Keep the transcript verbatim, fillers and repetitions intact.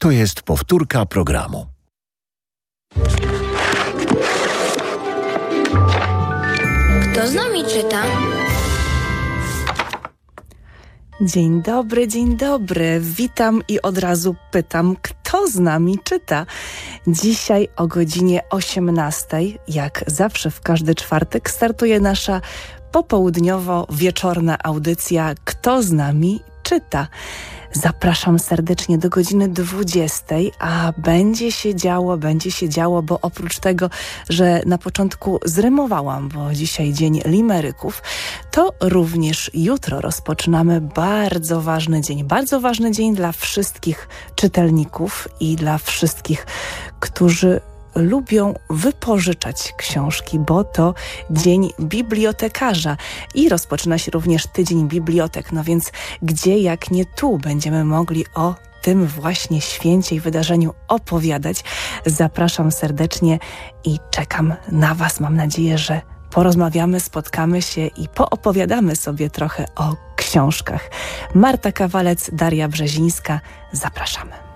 To jest powtórka programu. Kto z nami czyta? Dzień dobry, dzień dobry. Witam i od razu pytam, kto z nami czyta? Dzisiaj o godzinie osiemnastej, jak zawsze w każdy czwartek, startuje nasza popołudniowo-wieczorna audycja Kto z nami czyta? Zapraszam serdecznie do godziny dwudziestej, a będzie się działo, będzie się działo, bo oprócz tego, że na początku zrymowałam, bo dzisiaj dzień limeryków, to również jutro rozpoczynamy bardzo ważny dzień. Bardzo ważny dzień dla wszystkich czytelników i dla wszystkich, którzy lubią wypożyczać książki, bo to Dzień Bibliotekarza i rozpoczyna się również Tydzień Bibliotek, no więc gdzie jak nie tu będziemy mogli o tym właśnie święcie i wydarzeniu opowiadać. Zapraszam serdecznie i czekam na Was. Mam nadzieję, że porozmawiamy, spotkamy się i poopowiadamy sobie trochę o książkach. Marta Kawalec, Daria Brzezińska. Zapraszamy.